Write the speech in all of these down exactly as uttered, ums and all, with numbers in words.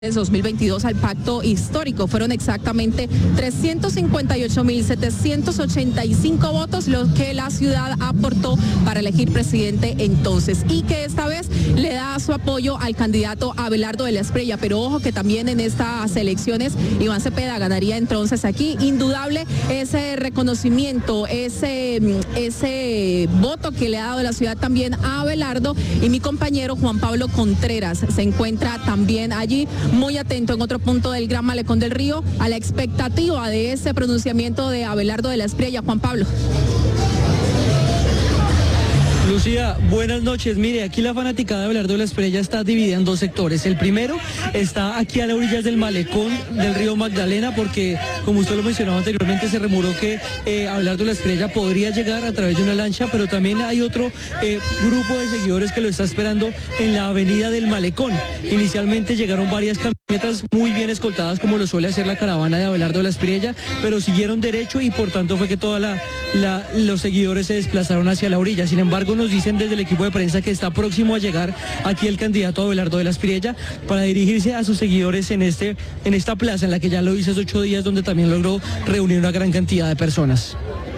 dos mil veintidós al pacto histórico. Fueron exactamente trescientos cincuenta y ocho mil setecientos ochenta y cinco votos los que la ciudad aportó para elegir presidente entonces, y que esta vez le da su apoyo al candidato Abelardo de la Espriella. Pero ojo que también en estas elecciones Iván Cepeda ganaría entonces aquí. Indudable ese reconocimiento, ese, ese voto que le ha dado la ciudad también a Abelardo, y mi compañero Juan Pablo Contreras se encuentra también allí, muy atento en otro punto del Gran Malecón del Río a la expectativa de ese pronunciamiento de Abelardo de la Espriella. Juan Pablo. Lucía, buenas noches. Mire, aquí la fanaticada de Abelardo de la Espriella está dividida en dos sectores. El primero está aquí a las orillas del malecón del río Magdalena, porque, como usted lo mencionaba anteriormente, se rumoró que eh, Abelardo de la Espriella podría llegar a través de una lancha, pero también hay otro eh, grupo de seguidores que lo está esperando en la avenida del Malecón. Inicialmente llegaron varias camionetas muy bien escoltadas, como lo suele hacer la caravana de Abelardo de la Espriella, pero siguieron derecho y por tanto fue que todos la, la, los seguidores se desplazaron hacia la orilla. Sin embargo, nos dicen desde el equipo de prensa que está próximo a llegar aquí el candidato Abelardo de la Espriella para dirigirse a sus seguidores en, este, en esta plaza en la que ya lo hizo hace ocho días, donde también logró reunir una gran cantidad de personas.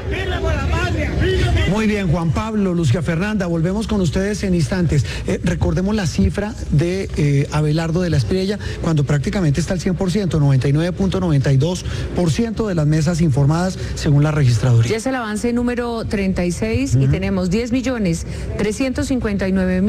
Muy bien, Juan Pablo, Lucía Fernanda, volvemos con ustedes en instantes. Eh, recordemos la cifra de eh, Abelardo de la Espriella, cuando prácticamente está al cien por ciento, noventa y nueve punto noventa y dos por ciento de las mesas informadas según la registraduría. Ya es el avance número treinta y seis, uh-huh. Y tenemos diez millones trescientos cincuenta y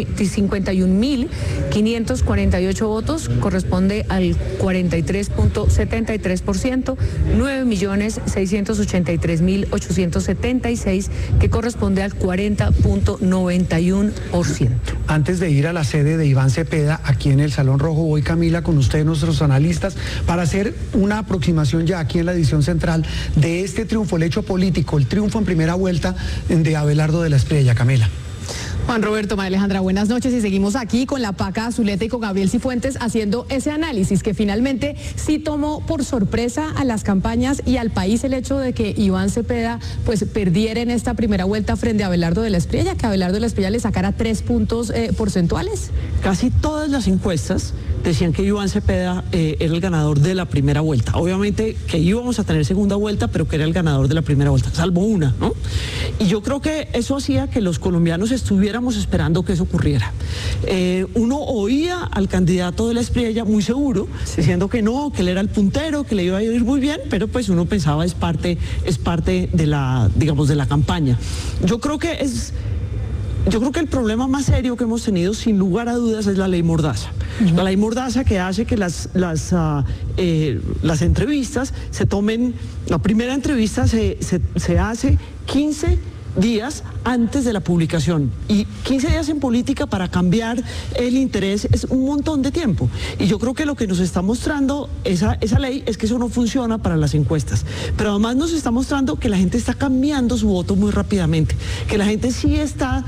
un mil quinientos cuarenta y ocho votos, corresponde al cuarenta y tres punto setenta y tres por ciento, nueve millones seiscientos ochenta y tres mil ochocientos setenta y seis, que corresponde al cuarenta punto noventa y uno por ciento. Antes de ir a la sede de Iván Cepeda, aquí en el Salón Rojo, voy, Camila, con ustedes, nuestros analistas, para hacer una aproximación ya aquí en la edición central de este triunfo, el hecho político, el triunfo en primera vuelta de Abelardo de la Espriella. Camila. Juan Roberto, María Alejandra, buenas noches, y seguimos aquí con la Paca Zuleta y con Gabriel Cifuentes haciendo ese análisis que finalmente sí tomó por sorpresa a las campañas y al país el hecho de que Iván Cepeda pues perdiera en esta primera vuelta frente a Abelardo de la Espriella, que Abelardo de la Espriella le sacara tres puntos eh, porcentuales. Casi todas las encuestas decían que Iván Cepeda eh, era el ganador de la primera vuelta. Obviamente que íbamos a tener segunda vuelta, pero que era el ganador de la primera vuelta, salvo una, ¿no? Y yo creo que eso hacía que los colombianos estuviéramos esperando que eso ocurriera. Eh, uno oía al candidato de la Espriella muy seguro, sí, diciendo que no, que él era el puntero, que le iba a ir muy bien, pero pues uno pensaba es parte, es parte de la, digamos, de la campaña. Yo creo que es... Yo creo que el problema más serio que hemos tenido, sin lugar a dudas, es la ley Mordaza. Uh-huh. La ley Mordaza, que hace que las, las, uh, eh, las entrevistas se tomen, la primera entrevista se, se, se hace quince días antes de la publicación, y quince días en política para cambiar el interés es un montón de tiempo, y yo creo que lo que nos está mostrando esa, esa ley es que eso no funciona para las encuestas, pero además nos está mostrando que la gente está cambiando su voto muy rápidamente, que la gente sí está...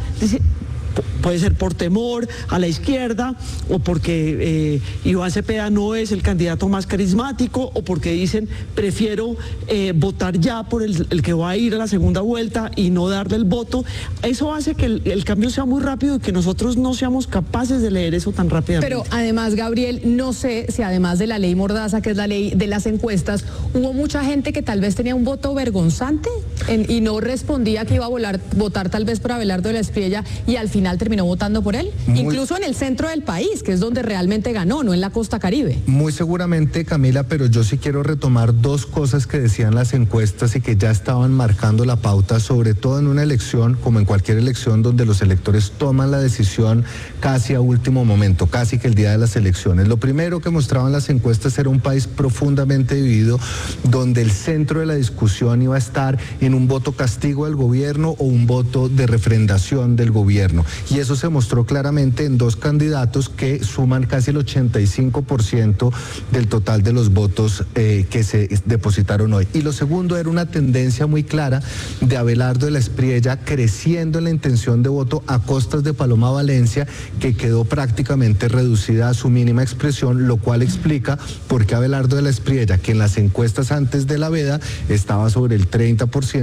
puede ser por temor a la izquierda, o porque eh, Iván Cepeda no es el candidato más carismático, o porque dicen prefiero eh, votar ya por el, el que va a ir a la segunda vuelta y no darle el voto. Eso hace que el, el cambio sea muy rápido y que nosotros no seamos capaces de leer eso tan rápidamente. Pero además, Gabriel, no sé si además de la ley Mordaza, que es la ley de las encuestas, hubo mucha gente que tal vez tenía un voto vergonzante en, y no respondía que iba a volar, votar tal vez por Abelardo de la Espriella, y al final terminó votando por él, muy, incluso en el centro del país, que es donde realmente ganó, no en la costa caribe. Muy seguramente, Camila, pero yo sí quiero retomar dos cosas que decían las encuestas y que ya estaban marcando la pauta, sobre todo en una elección, como en cualquier elección, donde los electores toman la decisión casi a último momento, casi que el día de las elecciones. Lo primero que mostraban las encuestas era un país profundamente dividido, donde el centro de la discusión iba a estar en un voto castigo del gobierno o un voto de refrendación del gobierno. Y eso se mostró claramente en dos candidatos que suman casi el ochenta y cinco por ciento del total de los votos eh, que se depositaron hoy. Y lo segundo era una tendencia muy clara de Abelardo de la Espriella creciendo en la intención de voto a costas de Paloma Valencia, que quedó prácticamente reducida a su mínima expresión, lo cual explica por qué Abelardo de la Espriella, que en las encuestas antes de la veda estaba sobre el treinta por ciento,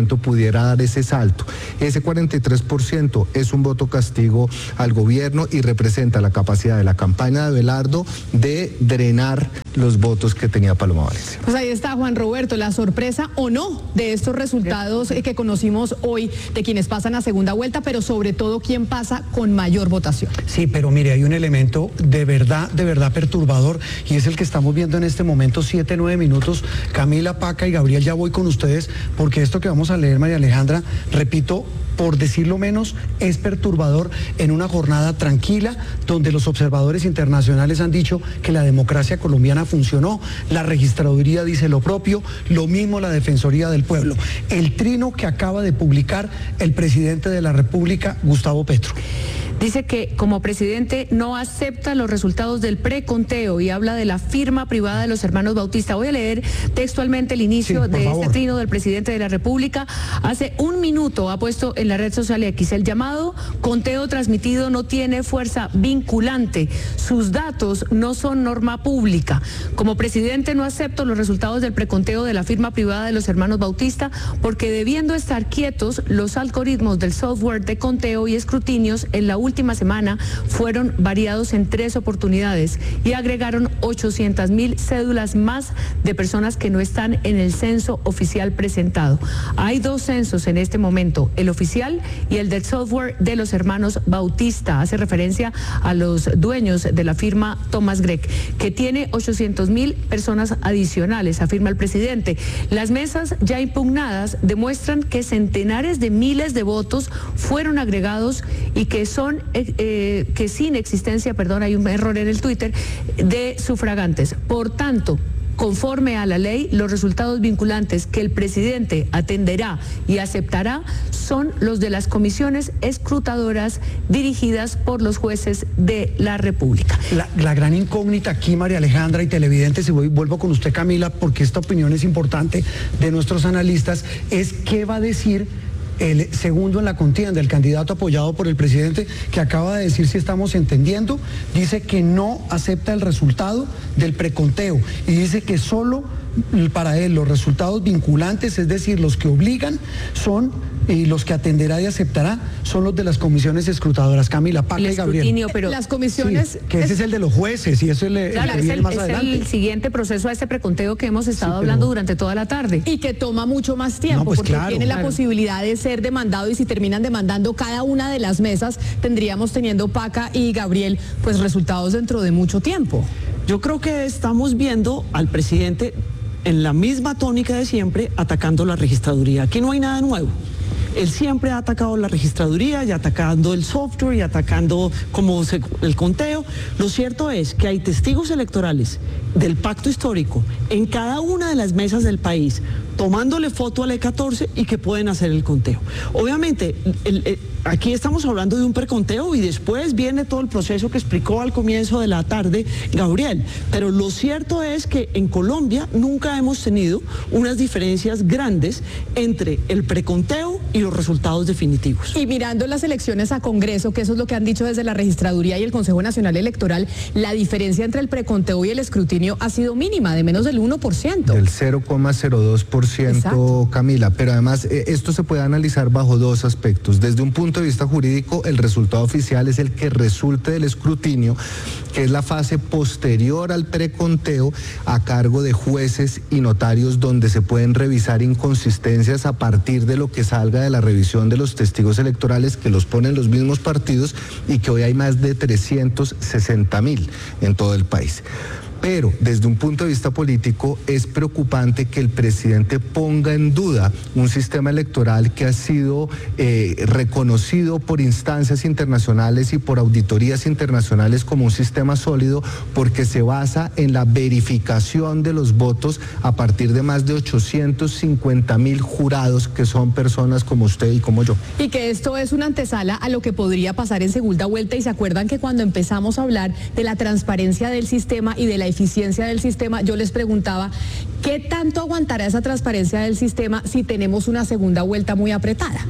ciento pudiera dar ese salto. Ese cuarenta y tres por ciento es un voto castigo al gobierno y representa la capacidad de la campaña de Abelardo de drenar los votos que tenía Paloma Valencia. Pues ahí está, Juan Roberto, la sorpresa o no de estos resultados que conocimos hoy de quienes pasan a segunda vuelta, pero sobre todo quién pasa con mayor votación. Sí, pero mire, hay un elemento de verdad, de verdad perturbador y es el que estamos viendo en este momento, siete, nueve minutos. Camila, Paca y Gabriel, ya voy con ustedes porque esto que vamos a leer, María Alejandra, repito, por decirlo menos, es perturbador en una jornada tranquila donde los observadores internacionales han dicho que la democracia colombiana funcionó, la registraduría dice lo propio, lo mismo la Defensoría del Pueblo. El trino que acaba de publicar el presidente de la República, Gustavo Petro. Dice que como presidente no acepta los resultados del preconteo y habla de la firma privada de los hermanos Bautista. Voy a leer textualmente el inicio sí, de favor. este trino del presidente de la República. Hace un minuto ha puesto en la red social X el llamado conteo transmitido no tiene fuerza vinculante. Sus datos no son norma pública. Como presidente no acepto los resultados del preconteo de la firma privada de los hermanos Bautista porque debiendo estar quietos, los algoritmos del software de conteo y escrutinios en la última semana fueron variados en tres oportunidades y agregaron ochocientas mil cédulas más de personas que no están en el censo oficial presentado. Hay dos censos en este momento, el oficial y el del software de los hermanos Bautista. Hace referencia a los dueños de la firma Thomas Gregg, que tiene ochocientas mil personas adicionales, afirma el presidente. Las mesas ya impugnadas demuestran que centenares de miles de votos fueron agregados y que son Eh, eh, que sin existencia, perdón, hay un error en el Twitter, de sufragantes. Por tanto, conforme a la ley, los resultados vinculantes que el presidente atenderá y aceptará son los de las comisiones escrutadoras dirigidas por los jueces de la República. La, la gran incógnita aquí, María Alejandra y televidentes, y voy, vuelvo con usted, Camila, porque esta opinión es importante de nuestros analistas, es qué va a decir el segundo en la contienda, el candidato apoyado por el presidente, que acaba de decir, si estamos entendiendo, dice que no acepta el resultado del preconteo y dice que solo para él los resultados vinculantes, es decir, los que obligan, son y los que atenderá y aceptará son los de las comisiones escrutadoras. Camila, Paca y Gabriel. Pero las comisiones... Sí, que ese es, es el de los jueces y eso es el, claro, el que es viene el, más es adelante. el siguiente proceso a este preconteo que hemos estado sí, pero... hablando durante toda la tarde. Y que toma mucho más tiempo, no, pues porque claro, tiene la claro. posibilidad de ser demandado y si terminan demandando cada una de las mesas, tendríamos teniendo Paca y Gabriel, pues resultados dentro de mucho tiempo. Yo creo que estamos viendo al presidente en la misma tónica de siempre atacando la registraduría. Aquí no hay nada nuevo. Él siempre ha atacado la registraduría y atacando el software y atacando como se, el conteo. Lo cierto es que hay testigos electorales del pacto histórico en cada una de las mesas del país tomándole foto al E catorce y que pueden hacer el conteo. Obviamente, el, el, aquí estamos hablando de un preconteo y después viene todo el proceso que explicó al comienzo de la tarde Gabriel. Pero lo cierto es que en Colombia nunca hemos tenido unas diferencias grandes entre el preconteo y los resultados definitivos. Y mirando las elecciones a Congreso, que eso es lo que han dicho desde la Registraduría y el Consejo Nacional Electoral, la diferencia entre el preconteo y el escrutinio ha sido mínima, de menos del uno por ciento. Del cero coma cero dos por ciento, Camila. Pero además eh, esto se puede analizar bajo dos aspectos. Desde un punto de vista jurídico, el resultado oficial es el que resulte del escrutinio, que es la fase posterior al preconteo a cargo de jueces y notarios, donde se pueden revisar inconsistencias a partir de lo que salga de la revisión de los testigos electorales que los ponen los mismos partidos y que hoy hay más de trescientos sesenta mil en todo el país. Pero desde un punto de vista político es preocupante que el presidente ponga en duda un sistema electoral que ha sido eh, reconocido por instancias internacionales y por auditorías internacionales como un sistema sólido, porque se basa en la verificación de los votos a partir de más de ochocientos cincuenta mil jurados que son personas como usted y como yo. Y que esto es una antesala a lo que podría pasar en segunda vuelta, y se acuerdan que cuando empezamos a hablar de la transparencia del sistema y de la eficiencia del sistema, yo les preguntaba, ¿qué tanto aguantará esa transparencia del sistema si tenemos una segunda vuelta muy apretada?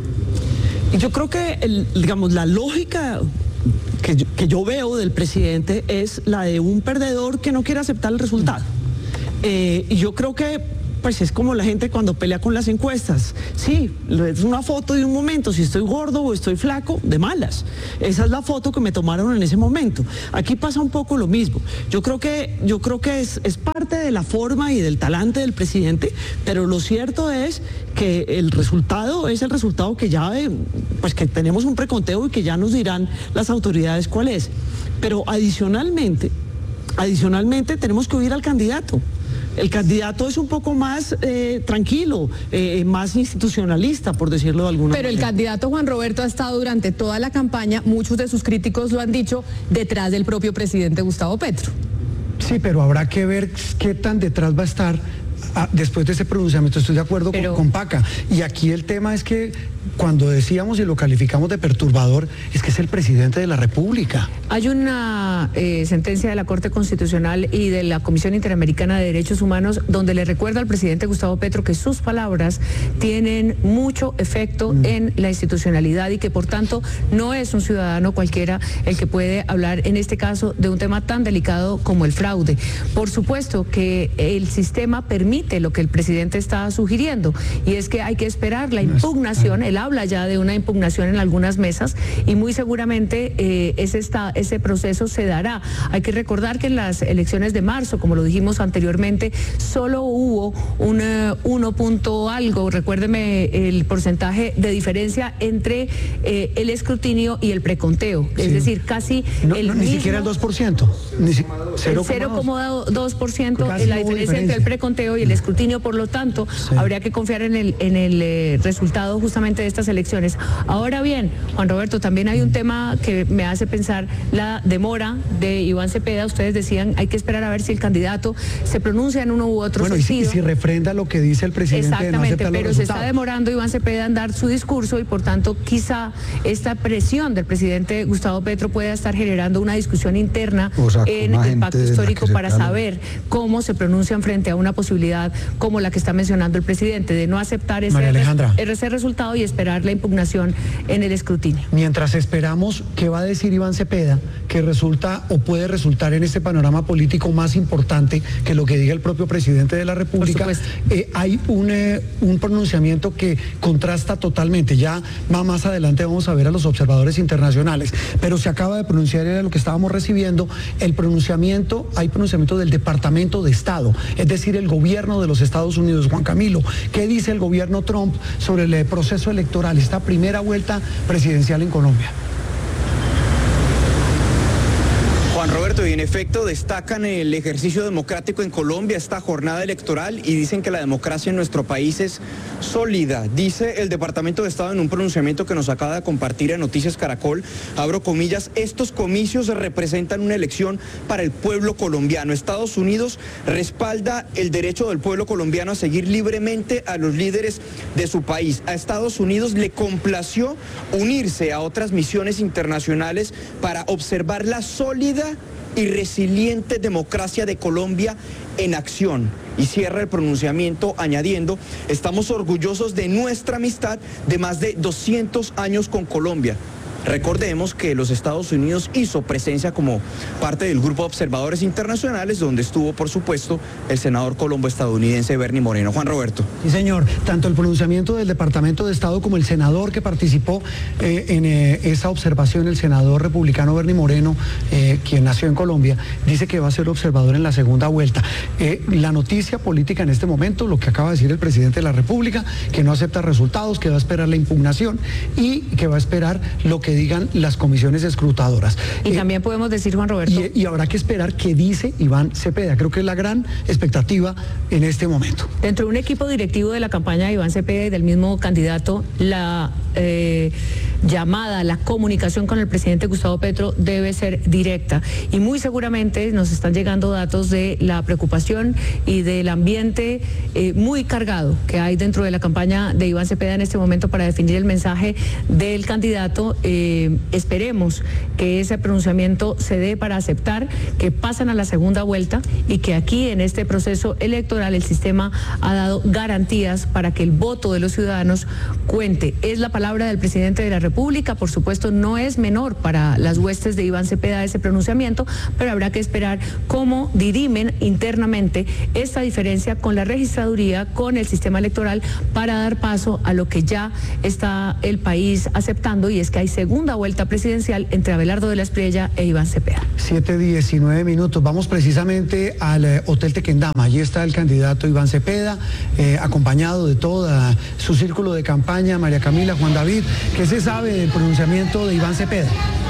Yo creo que, el, digamos, la lógica que yo, que yo veo del presidente es la de un perdedor que no quiere aceptar el resultado. Eh, y yo creo que pues es como la gente cuando pelea con las encuestas. Sí, es una foto de un momento, si estoy gordo o estoy flaco, de malas. Esa es la foto que me tomaron en ese momento. Aquí pasa un poco lo mismo. Yo creo que, yo creo que es, es parte de la forma y del talante del presidente, pero lo cierto es que el resultado es el resultado que ya, pues que tenemos un preconteo y que ya nos dirán las autoridades cuál es. Pero adicionalmente, adicionalmente tenemos que oír al candidato. El candidato es un poco más eh, tranquilo, eh, más institucionalista, por decirlo de alguna Pero manera. el candidato Juan Roberto ha estado durante toda la campaña, muchos de sus críticos lo han dicho, detrás del propio presidente Gustavo Petro. Sí, pero habrá que ver qué tan detrás va a estar ah, después de ese pronunciamiento. Estoy de acuerdo pero... con, con Paca. Y aquí el tema es que cuando decíamos y lo calificamos de perturbador, es que es el presidente de la República. Hay una eh, sentencia de la Corte Constitucional y de la Comisión Interamericana de Derechos Humanos donde le recuerda al presidente Gustavo Petro que sus palabras tienen mucho efecto mm. en la institucionalidad y que por tanto no es un ciudadano cualquiera el que puede hablar en este caso de un tema tan delicado como el fraude. Por supuesto que el sistema permite lo que el presidente está sugiriendo y es que hay que esperar la impugnación, el habla ya de una impugnación en algunas mesas y muy seguramente eh, ese, está, ese proceso se dará. Hay que recordar que en las elecciones de marzo, como lo dijimos anteriormente, solo hubo un uno punto algo, recuérdeme el porcentaje de diferencia entre eh, el escrutinio y el preconteo, sí. Es decir, casi no, el no, mismo, ni siquiera el dos por ciento, ni si, cero coma dos por ciento es la diferencia entre el preconteo y el escrutinio, por lo tanto, sí. habría que confiar en el, en el eh, resultado justamente de estas elecciones. Ahora bien, Juan Roberto, también hay un tema que me hace pensar la demora de Iván Cepeda. Ustedes decían, hay que esperar a ver si el candidato se pronuncia en uno u otro bueno, sentido. Y si, y si refrenda lo que dice el presidente. Exactamente, de no pero se está demorando Iván Cepeda en dar su discurso y por tanto quizá esta presión del presidente Gustavo Petro pueda estar generando una discusión interna o sea, en el pacto histórico para saber cómo se pronuncian frente a una posibilidad como la que está mencionando el presidente, de no aceptar ese, ese resultado y esperar la impugnación en el escrutinio. Mientras esperamos qué va a decir Iván Cepeda, que resulta o puede resultar en este panorama político más importante que lo que diga el propio presidente de la República, eh, hay un, eh, un pronunciamiento que contrasta totalmente. Ya más adelante vamos a ver a los observadores internacionales, pero se acaba de pronunciar, era lo que estábamos recibiendo, el pronunciamiento, hay pronunciamiento del Departamento de Estado, es decir, el gobierno de los Estados Unidos. Juan Camilo, ¿qué dice el gobierno Trump sobre el proceso electoral, esta primera vuelta presidencial en Colombia? Juan Roberto, y en efecto destacan el ejercicio democrático en Colombia, esta jornada electoral, y dicen que la democracia en nuestro país es sólida. Dice el Departamento de Estado en un pronunciamiento que nos acaba de compartir en Noticias Caracol, abro comillas, estos comicios representan una elección para el pueblo colombiano. Estados Unidos respalda el derecho del pueblo colombiano a seguir libremente a los líderes de su país. A Estados Unidos le complació unirse a otras misiones internacionales para observar la sólida y resiliente democracia de Colombia en acción. Y cierra el pronunciamiento añadiendo, estamos orgullosos de nuestra amistad de más de doscientos años con Colombia. Recordemos que los Estados Unidos hizo presencia como parte del grupo de observadores internacionales, donde estuvo, por supuesto, el senador colombo estadounidense Bernie Moreno. Juan Roberto. Sí, señor. Tanto el pronunciamiento del Departamento de Estado como el senador que participó eh, en eh, esa observación, el senador republicano Bernie Moreno, eh, quien nació en Colombia, dice que va a ser observador en la segunda vuelta. Eh, la noticia política en este momento, lo que acaba de decir el presidente de la República, que no acepta resultados, que va a esperar la impugnación y que va a esperar lo que digan las comisiones escrutadoras. Y eh, también podemos decir, Juan Roberto... Y, y habrá que esperar qué dice Iván Cepeda. Creo que es la gran expectativa en este momento. Dentro de un equipo directivo de la campaña de Iván Cepeda y del mismo candidato, la eh, llamada, la comunicación con el presidente Gustavo Petro debe ser directa. Y muy seguramente nos están llegando datos de la preocupación y del ambiente eh, muy cargado que hay dentro de la campaña de Iván Cepeda en este momento para definir el mensaje del candidato. Eh, esperemos que ese pronunciamiento se dé para aceptar que pasan a la segunda vuelta y que aquí en este proceso electoral el sistema ha dado garantías para que el voto de los ciudadanos cuente. Es la palabra palabra del presidente de la República. Por supuesto, no es menor para las huestes de Iván Cepeda ese pronunciamiento, pero habrá que esperar cómo dirimen internamente esta diferencia con la registraduría, con el sistema electoral, para dar paso a lo que ya está el país aceptando, y es que hay segunda vuelta presidencial entre Abelardo de la Espriella e Iván Cepeda. siete diecinueve minutos. Vamos precisamente al eh, Hotel Tequendama. Allí está el candidato Iván Cepeda, eh, acompañado de toda su círculo de campaña, María Camila, Juan David. ¿Qué se sabe del pronunciamiento de Iván Cepeda?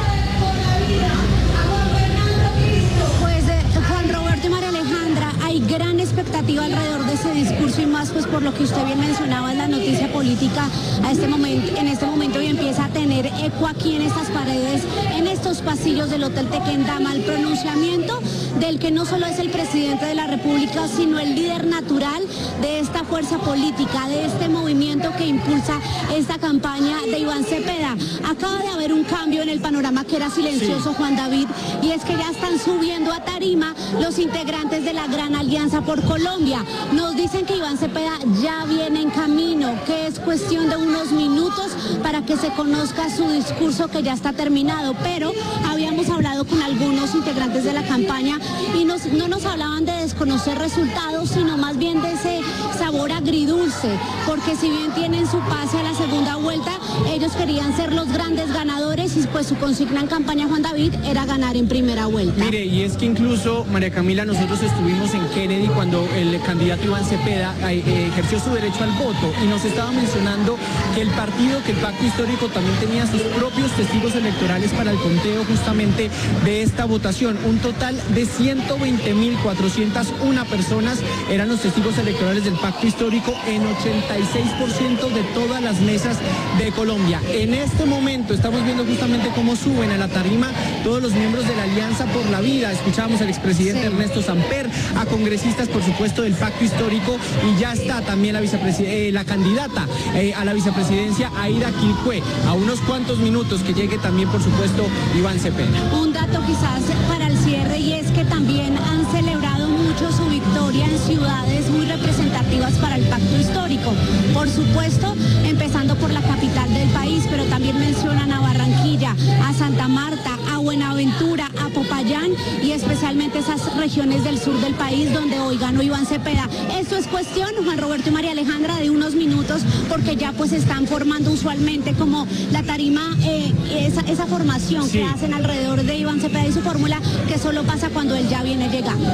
Gran expectativa alrededor de ese discurso, y más pues por lo que usted bien mencionaba, es la noticia política a este momento, en este momento, y empieza a tener eco aquí en estas paredes, en estos pasillos del Hotel Tequendama, el pronunciamiento del que no solo es el presidente de la República, sino el líder natural de esta fuerza política, de este movimiento que impulsa esta campaña de Iván Cepeda. Acaba de haber un cambio en el panorama que era silencioso, sí, Juan David, y es que ya están subiendo a tarima los integrantes de la Gran Alianza por Colombia. Nos dicen que Iván Cepeda ya viene en camino, que es cuestión de unos minutos para que se conozca su discurso, que ya está terminado, pero habíamos hablado con algunos integrantes de la campaña y nos, no nos hablaban de desconocer resultados, sino más bien de ese sabor agridulce, porque si bien tienen su pase a la segunda vuelta, ellos querían ser los grandes ganadores, y pues su consigna en campaña, Juan David, era ganar en primera vuelta. Mire, y es que incluso, María Camila, nosotros estuvimos en Kennedy cuando el candidato Iván Cepeda eh, ejerció su derecho al voto, y nos estaba mencionando que el partido, que el pacto histórico, también tenía sus propios testigos electorales para el conteo justamente de esta votación. Un total de ciento veinte mil cuatrocientas una personas eran los testigos electorales del pacto histórico en ochenta y seis por ciento de todas las mesas de Colombia. En este momento estamos viendo justamente cómo suben a la tarima todos los miembros de la Alianza por la Vida. Escuchábamos al expresidente sí. Ernesto Samper, a congresistas, por supuesto, del pacto histórico, y ya está también la, eh, la candidata eh, a la vicepresidencia, Aida Quilpué, a unos cuantos minutos que llegue también, por supuesto, Iván Cepeda. Un dato quizás para el cierre, y es que también han celebrado mucho su victoria en ciudades muy representativas para el pacto histórico. Por supuesto, empezando por la capital del país, pero también mencionan a Barranquilla, a Santa Marta, a Buenaventura, a Popayán, y especialmente esas regiones del sur del país donde hoy ganó Iván Cepeda. Esto es cuestión, Juan Roberto y María Alejandra, de unos minutos, porque ya pues están formando usualmente como la tarima, eh, esa, esa formación sí. que hacen alrededor de Iván Cepeda y su fórmula, que solo pasa cuando él ya viene llegando.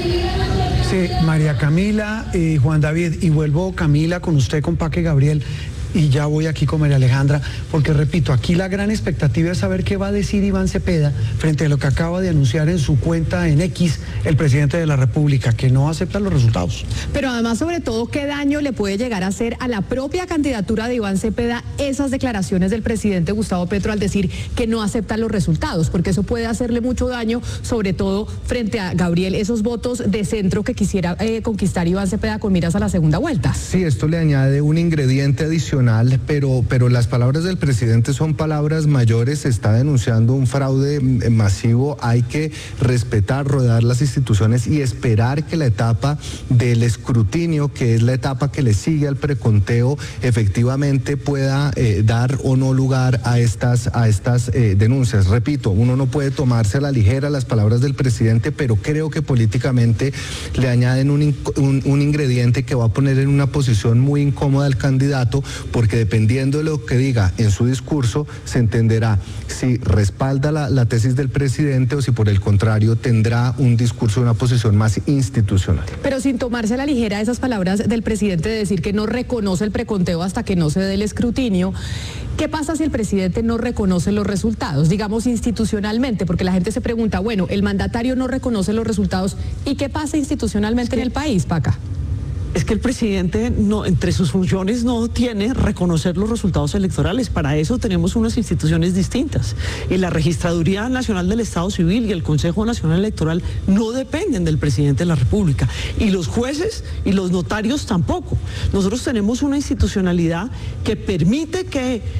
Sí, María Camila y Juan David, y vuelvo, Camila, con usted, con Paque Gabriel, y ya voy aquí con María Alejandra, porque repito, aquí la gran expectativa es saber qué va a decir Iván Cepeda frente a lo que acaba de anunciar en su cuenta en X el presidente de la República, que no acepta los resultados. Pero además, sobre todo, ¿qué daño le puede llegar a hacer a la propia candidatura de Iván Cepeda esas declaraciones del presidente Gustavo Petro al decir que no acepta los resultados? Porque eso puede hacerle mucho daño, sobre todo frente a Gabriel, esos votos de centro que quisiera eh, conquistar Iván Cepeda con miras a la segunda vuelta. Sí, esto le añade un ingrediente adicional, pero, pero las palabras del presidente son palabras mayores. Se está denunciando un fraude masivo. Hay que respetar, rodar las instituciones y esperar que la etapa del escrutinio, que es la etapa que le sigue al preconteo, efectivamente pueda eh, dar o no lugar a estas, a estas eh, denuncias. Repito, uno no puede tomarse a la ligera las palabras del presidente, pero creo que políticamente le añaden un, un, un ingrediente que va a poner en una posición muy incómoda al candidato, porque dependiendo de lo que diga en su discurso, se entenderá si respalda la, la tesis del presidente o si por el contrario tendrá un discurso de una posición más institucional. Pero sin tomarse a la ligera esas palabras del presidente de decir que no reconoce el preconteo hasta que no se dé el escrutinio, ¿qué pasa si el presidente no reconoce los resultados, digamos institucionalmente? Porque la gente se pregunta, bueno, el mandatario no reconoce los resultados, ¿y qué pasa institucionalmente en el país, Paca? Es que el presidente, no, entre sus funciones, no tiene reconocer los resultados electorales. Para eso tenemos unas instituciones distintas. Y la Registraduría Nacional del Estado Civil y el Consejo Nacional Electoral no dependen del presidente de la República. Y los jueces y los notarios tampoco. Nosotros tenemos una institucionalidad que permite que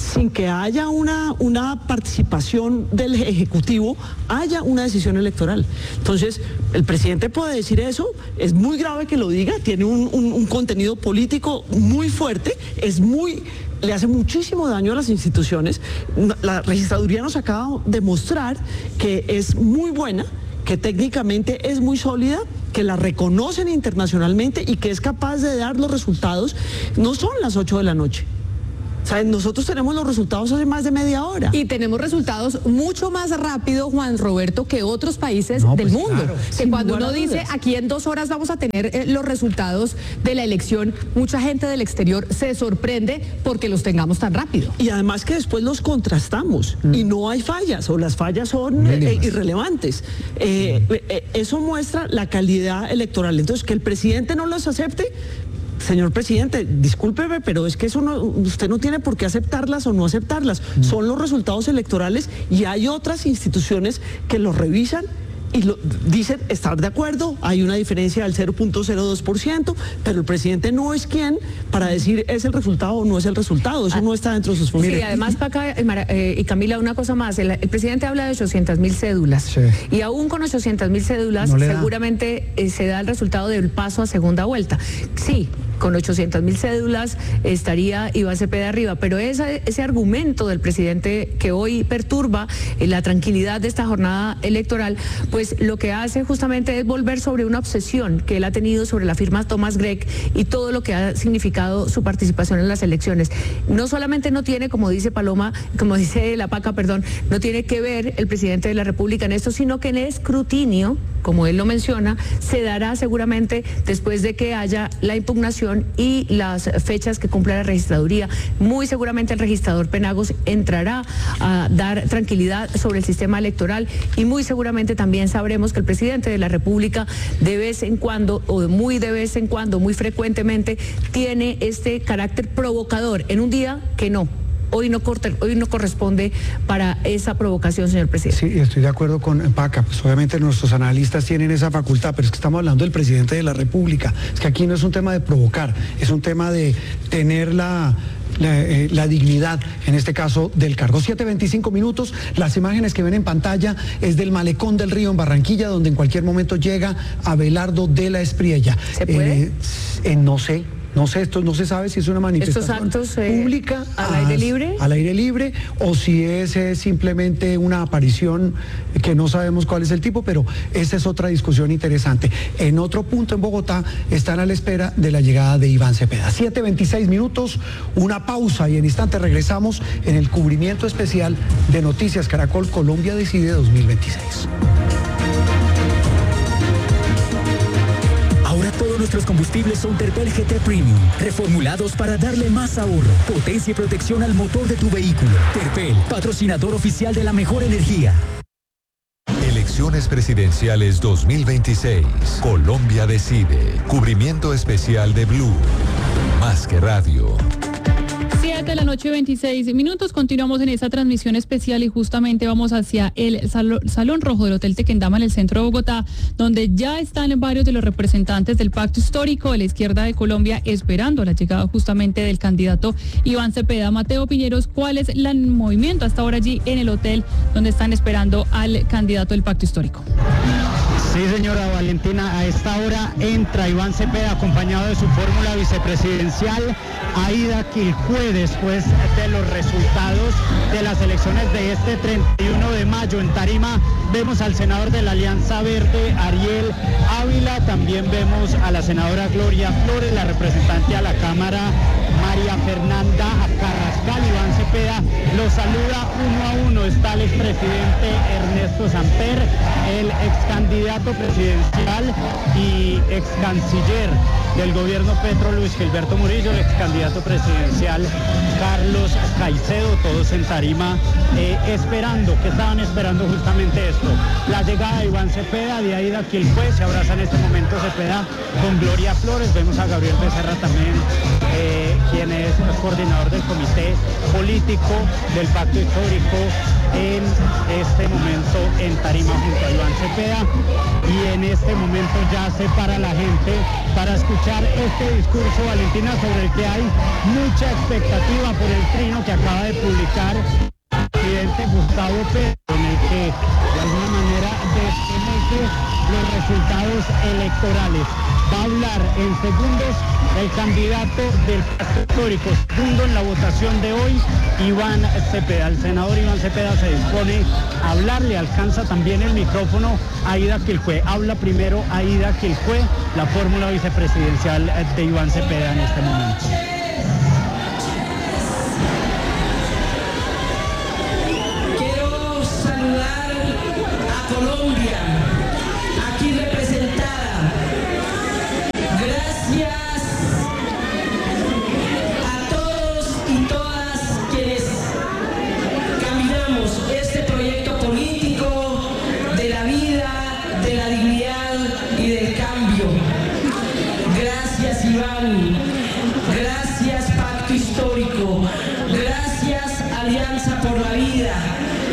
sin que haya una, una participación del Ejecutivo, haya una decisión electoral. Entonces, el presidente puede decir eso, es muy grave que lo diga, tiene un, un, un contenido político muy fuerte, es muy... le hace muchísimo daño a las instituciones. La registraduría nos acaba de mostrar que es muy buena, que técnicamente es muy sólida, que la reconocen internacionalmente y que es capaz de dar los resultados. No son las ocho de la noche. O sea, nosotros tenemos los resultados hace más de media hora. Y tenemos resultados mucho más rápido, Juan Roberto, que otros países no, del pues, mundo. Claro, que cuando uno dice, aquí en dos horas vamos a tener eh, los resultados de la elección, mucha gente del exterior se sorprende porque los tengamos tan rápido. Y además que después los contrastamos mm. y no hay fallas, o las fallas son eh, irrelevantes. Eh, eh, eso muestra la calidad electoral. Entonces, que el presidente no los acepte... Señor presidente, discúlpeme, pero es que eso no, usted no tiene por qué aceptarlas o no aceptarlas. Mm. Son los resultados electorales y hay otras instituciones que los revisan y lo, dicen estar de acuerdo, hay una diferencia del cero punto cero dos por ciento, pero el presidente no es quien para decir es el resultado o no es el resultado, eso ah, no está dentro de sus funciones. Sí, además, Paca eh, y Camila, una cosa más, el, el presidente habla de ochocientas mil cédulas, sí. y aún con ochocientas mil cédulas no seguramente eh, se da el resultado del paso a segunda vuelta. Sí, con ochocientas mil cédulas estaría Iván Cepeda arriba, pero ese, ese argumento del presidente que hoy perturba eh, la tranquilidad de esta jornada electoral, pues lo que hace justamente es volver sobre una obsesión que él ha tenido sobre la firma Thomas Gregg y todo lo que ha significado su participación en las elecciones. No solamente no tiene, como dice Paloma, como dice la Paca, perdón, no tiene que ver el presidente de la República en esto, sino que el escrutinio, como él lo menciona, se dará seguramente después de que haya la impugnación y las fechas que cumpla la registraduría. Muy seguramente el registrador Penagos entrará a dar tranquilidad sobre el sistema electoral y muy seguramente también sabremos que el presidente de la República de vez en cuando, o muy de vez en cuando, muy frecuentemente, tiene este carácter provocador en un día que no. Hoy no, corte, hoy no corresponde para esa provocación, señor presidente. Sí, estoy de acuerdo con Paca, pues obviamente nuestros analistas tienen esa facultad, pero es que estamos hablando del presidente de la República. Es que aquí no es un tema de provocar, es un tema de tener la... La, eh, la dignidad, en este caso, del cargo. siete veinticinco minutos, las imágenes que ven en pantalla es del Malecón del Río en Barranquilla, donde en cualquier momento llega Abelardo de la Espriella. ¿Se puede? Eh, eh, no sé. No sé, esto no se sabe si es una manifestación actos, eh, pública al aire libre, al aire libre, o si es eh, simplemente una aparición que no sabemos cuál es el tipo, pero esa es otra discusión interesante. En otro punto en Bogotá están a la espera de la llegada de Iván Cepeda. siete veintiséis minutos, una pausa y en instante regresamos en el cubrimiento especial de Noticias Caracol Colombia Decide dos mil veintiséis. Ahora todos nuestros combustibles son Terpel G T Premium, reformulados para darle más ahorro, potencia y protección al motor de tu vehículo. Terpel, patrocinador oficial de la mejor energía. Elecciones presidenciales dos mil veintiséis. Colombia Decide. Cubrimiento especial de Blue. Más que radio. siete de la noche, veintiséis minutos. Continuamos en esa transmisión especial y justamente vamos hacia el Salón, Salón Rojo del Hotel Tequendama en el centro de Bogotá, donde ya están varios de los representantes del Pacto Histórico de la Izquierda de Colombia esperando la llegada justamente del candidato Iván Cepeda. Mateo Piñeros, ¿cuál es el movimiento hasta ahora allí en el hotel donde están esperando al candidato del Pacto Histórico? Sí, señora Valentina, a esta hora entra Iván Cepeda acompañado de su fórmula vicepresidencial, Aida Quilcue, después de los resultados de las elecciones de este treinta y uno de mayo. En tarima vemos al senador de la Alianza Verde, Ariel Ávila, también vemos a la senadora Gloria Flores, la representante a la Cámara, María Fernanda Carrascal. Iván Cepeda los saluda uno a uno, está el expresidente Ernesto Samper, el ex candidato presidencial y ex canciller del gobierno Petro, Luis Gilberto Murillo, el ex candidato presidencial Carlos Caicedo, todos en tarima eh, esperando, que estaban esperando justamente esto, la llegada de Iván Cepeda, de Aida Quilcue. Se abraza en este momento Cepeda con Gloria Flores, vemos a Gabriel Becerra también eh, quien es coordinador del comité político del pacto histórico en este momento en tarima junto a Iván Cepeda, y en este momento ya se para la gente para escuchar este discurso, Valentina, sobre el que hay mucha expectativa por el trino que acaba de publicar el presidente Gustavo Petro, en el que de alguna manera desconoce los resultados electorales. Va a hablar en segundos el candidato del pacto histórico, segundo en la votación de hoy, Iván Cepeda. El senador Iván Cepeda se dispone a hablar, le alcanza también el micrófono a Aida Quiljué. Habla primero Aida Quiljué, la fórmula vicepresidencial de Iván Cepeda en este momento. Quiero saludar a Colombia, aquí representada. Gracias a todos y todas quienes caminamos este proyecto político de la vida, de la dignidad y del cambio. Gracias, Iván. Gracias, Pacto Histórico. Gracias, Alianza por la Vida.